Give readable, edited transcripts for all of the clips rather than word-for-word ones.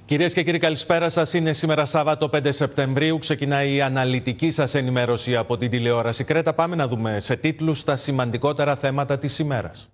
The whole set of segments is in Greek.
Κυρίες και κύριοι, καλησπέρα σας. Είναι σήμερα Σάββατο 5 Σεπτεμβρίου. Ξεκινάει η αναλυτική σας ενημέρωση από την τηλεόραση Κρέτα. Πάμε να δούμε σε τίτλους τα σημαντικότερα θέματα της ημέρας.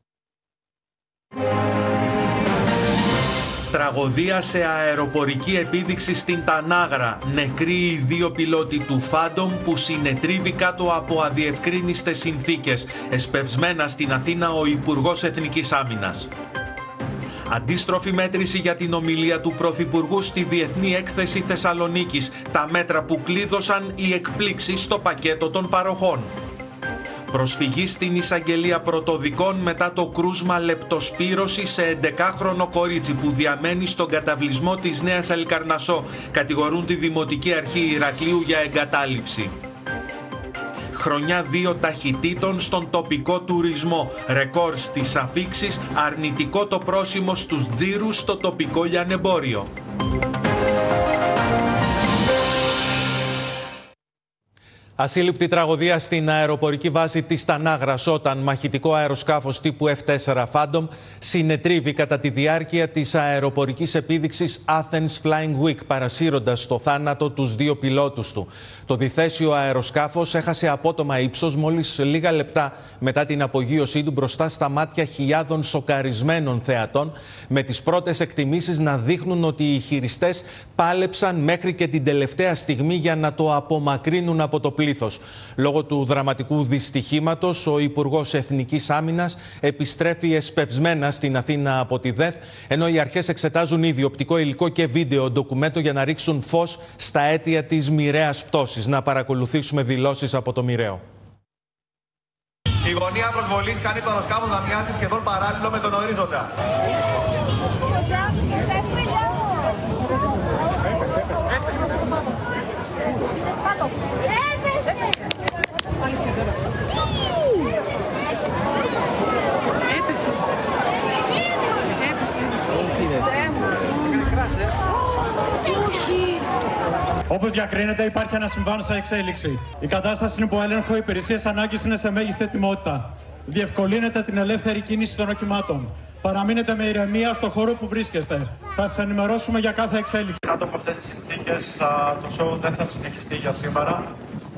Τραγωδία σε αεροπορική επίδειξη στην Τανάγρα. Νεκροί οι δύο πιλότοι του Phantom που συνετρίβει κάτω από αδιευκρίνιστες συνθήκες. Εσπευσμένα στην Αθήνα ο Υπουργός Εθνικής Άμυνας. Αντίστροφη μέτρηση για την ομιλία του Πρωθυπουργού στη Διεθνή Έκθεση Θεσσαλονίκης. Τα μέτρα που κλείδωσαν οι εκπλήξεις στο πακέτο των παροχών. Προσφυγή στην εισαγγελία πρωτοδικών μετά το κρούσμα λεπτοσπύρωση σε 11χρονο κορίτσι που διαμένει στον καταβλισμό της Νέας Αλικαρνασσό. Κατηγορούν τη Δημοτική Αρχή Ηρακλείου για εγκατάλειψη. Χρονιά 2 ταχυτήτων στον τοπικό τουρισμό. Ρεκόρ στις αφίξεις, αρνητικό το πρόσημο στους τζίρους στο τοπικό λιανεμπόριο. Ασύλληπτη τραγωδία στην αεροπορική βάση της Τανάγρας όταν μαχητικό αεροσκάφος τύπου F4 Phantom συνετρίβει κατά τη διάρκεια της αεροπορικής επίδειξης Athens Flying Week, παρασύροντας στο θάνατο τους δύο πιλότους του. Το διθέσιο αεροσκάφος έχασε απότομα ύψος μόλις λίγα λεπτά μετά την απογείωσή του μπροστά στα μάτια χιλιάδων σοκαρισμένων θεατών, με τις πρώτες εκτιμήσεις να δείχνουν ότι οι χειριστές πάλεψαν μέχρι και την τελευταία στιγμή για να το απομακρύνουν από το πλήθος. Λόγω του δραματικού δυστυχήματος, ο Υπουργός Εθνικής Άμυνας επιστρέφει εσπευσμένα στην Αθήνα από τη ΔΕΘ, ενώ οι αρχές εξετάζουν ήδη οπτικό υλικό και βίντεο ντοκουμέντο για να ρίξουν φως στα αίτια της μοιραίας πτώσης. Να παρακολουθήσουμε δηλώσεις από το μοιραίο. Η γωνία προσβολής κάνει το αεροσκάφο να μοιάζει σχεδόν παράλληλο με τον ορίζοντα. Όπως διακρίνεται, υπάρχει ένα συμβάν σε εξέλιξη. Η κατάσταση είναι υπό έλεγχο, οι υπηρεσίες ανάγκης είναι σε μέγιστη ετοιμότητα. Διευκολύνεται την ελεύθερη κίνηση των οχημάτων. Παραμείνετε με ηρεμία στο χώρο που βρίσκεστε. Θα σας ενημερώσουμε για κάθε εξέλιξη. Κάτω από αυτές τις συνθήκες, το show δεν θα συνεχιστεί για σήμερα.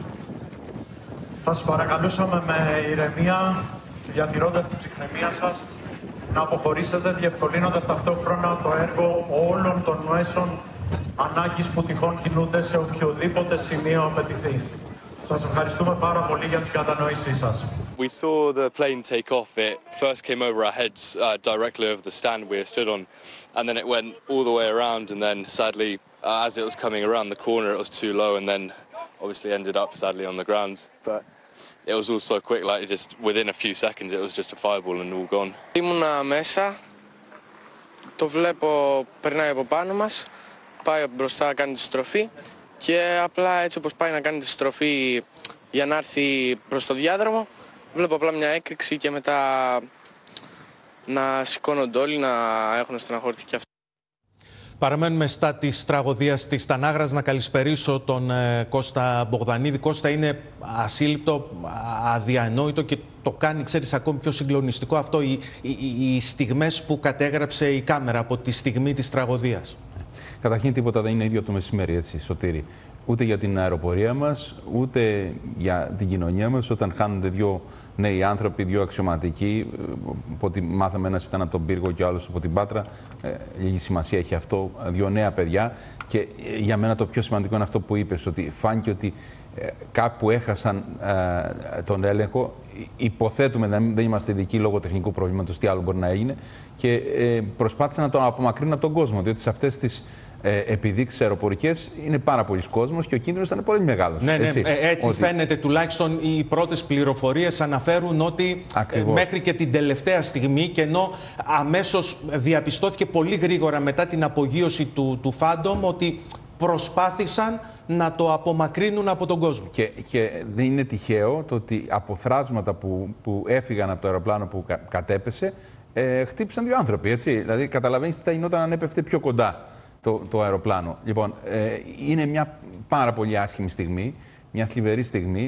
Θα σας παρακαλούσαμε με ηρεμία, διατηρώντας την ψυχραιμία σας, να αποχωρήσετε, διευκολύνοντας ταυτόχρονα το έργο όλων των μέσων ανάγκης που τυχόν κινούνται σε οποιοδήποτε σημείο απαιτηθεί. Σας ευχαριστούμε πάρα πολύ για την κατανόησή σας. We saw the plane take off. It first came over our heads directly over the stand we stood on, and then it went all the way around, and then sadly, as it was coming around the corner, it was too low, and then obviously ended up sadly on the ground. But it was all so quick, like just within a few seconds, it was just a fireball and all gone. Ήμουνα μέσα, το βλέπω, περνάει από πάνω μας, πάει μπροστά, κάνει τη στροφή και απλά έτσι όπως πάει να κάνει τη στροφή για να έρθει προς το διάδρομο, βλέπω απλά μια έκρηξη και μετά να σηκώνονται όλοι, να έχουν στεναχωρηθεί και αυτό. Παραμένουμε στα της τραγωδίας της Τανάγρας. Να καλησπερίσω τον Κώστα Μπογδανίδη. Κώστα, είναι ασύλληπτο, αδιανόητο και το κάνει, ξέρεις, ακόμη πιο συγκλονιστικό αυτό, οι στιγμές που κατέγραψε η κάμερα από τη στιγμή της τραγωδίας. Καταρχήν, τίποτα δεν είναι ίδιο το μεσημέρι, έτσι, Σωτήρη. Ούτε για την αεροπορία μας, ούτε για την κοινωνία μας. Όταν χάνονται δύο νέοι άνθρωποι, δύο αξιωματικοί, από ό,τι μάθαμε, ένας ήταν από τον Πύργο και ο άλλος από την Πάτρα. Λίγη σημασία έχει αυτό. Δύο νέα παιδιά. Και για μένα το πιο σημαντικό είναι αυτό που είπες, ότι φάνηκε ότι κάπου έχασαν τον έλεγχο. Υποθέτουμε, δεν είμαστε ειδικοί λόγω τεχνικού προβλήματος, τι άλλο μπορεί να έγινε. Και προσπάθησαν να τον απομακρύνουν από τον κόσμο, διότι σε αυτές τις επιδείξεις αεροπορικές είναι πάρα πολλοί κόσμος και ο κίνδυνος ήταν πολύ μεγάλος. Ναι, έτσι φαίνεται. Τουλάχιστον οι πρώτες πληροφορίες αναφέρουν ότι μέχρι και την τελευταία στιγμή, και ενώ αμέσως διαπιστώθηκε πολύ γρήγορα μετά την απογείωση του Phantom ότι προσπάθησαν να το απομακρύνουν από τον κόσμο. Και δεν είναι τυχαίο το ότι από θράσματα που έφυγαν από το αεροπλάνο που κατέπεσε, χτύπησαν δύο άνθρωποι. Έτσι. Δηλαδή, καταλαβαίνεις τι θα γινόταν αν έπεφτε πιο κοντά το αεροπλάνο. Λοιπόν, είναι μια πάρα πολύ άσχημη στιγμή, μια θλιβερή στιγμή.